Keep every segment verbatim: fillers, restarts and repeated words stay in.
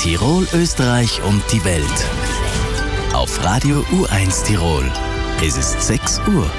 Tirol, Österreich und die Welt. Auf Radio U eins Tirol. Es ist sechs Uhr.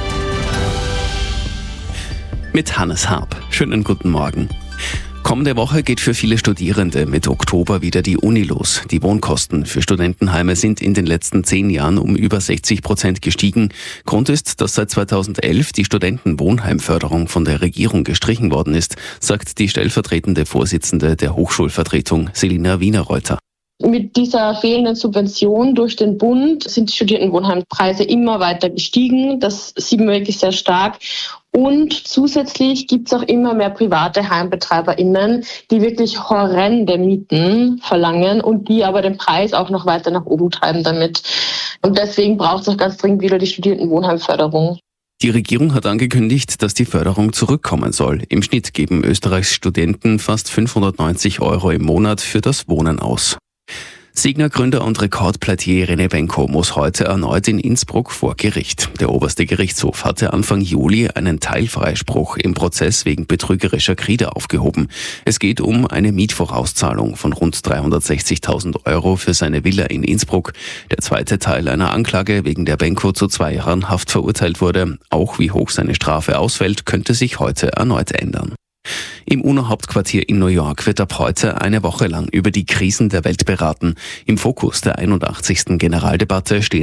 Mit Hannes Harp. Schönen guten Morgen. Kommende Woche geht für viele Studierende mit Oktober wieder die Uni los. Die Wohnkosten für Studentenheime sind in den letzten zehn Jahren um über sechzig Prozent gestiegen. Grund ist, dass seit zweitausendelf die Studentenwohnheimförderung von der Regierung gestrichen worden ist, sagt die stellvertretende Vorsitzende der Hochschulvertretung, Selina Wienerreuter. Mit dieser fehlenden Subvention durch den Bund sind die Studierendenwohnheimpreise immer weiter gestiegen. Das sieht man wirklich sehr stark. Und zusätzlich gibt es auch immer mehr private HeimbetreiberInnen, die wirklich horrende Mieten verlangen und die aber den Preis auch noch weiter nach oben treiben damit. Und deswegen braucht es auch ganz dringend wieder die Studierendenwohnheimförderung. Die Regierung hat angekündigt, dass die Förderung zurückkommen soll. Im Schnitt geben Österreichs Studenten fast fünfhundertneunzig Euro im Monat für das Wohnen aus. Signa-Gründer und Rekordplattier René Benko muss heute erneut in Innsbruck vor Gericht. Der oberste Gerichtshof hatte Anfang Juli einen Teilfreispruch im Prozess wegen betrügerischer Kredite aufgehoben. Es geht um eine Mietvorauszahlung von rund dreihundertsechzigtausend Euro für seine Villa in Innsbruck. Der zweite Teil einer Anklage, wegen der Benko zu zwei Jahren Haft verurteilt wurde. Auch wie hoch seine Strafe ausfällt, könnte sich heute erneut ändern. Im UNO-Hauptquartier in New York wird ab heute eine Woche lang über die Krisen der Welt beraten. Im Fokus der einundachtzigsten Generaldebatte stehen